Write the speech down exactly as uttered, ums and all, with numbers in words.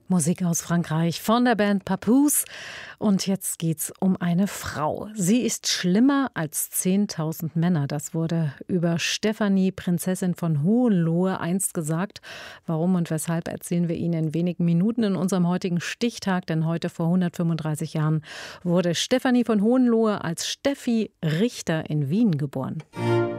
Musik aus Frankreich von der Band Papoose. Und jetzt geht's um eine Frau. Sie ist schlimmer als zehntausend Männer. Das wurde über Stefanie, Prinzessin von Hohenlohe, einst gesagt. Warum und weshalb erzählen wir Ihnen in wenigen Minuten in unserem heutigen Stichtag. Denn heute vor hundertfünfunddreißig Jahren wurde Stefanie von Hohenlohe als Steffi Richter in Wien geboren.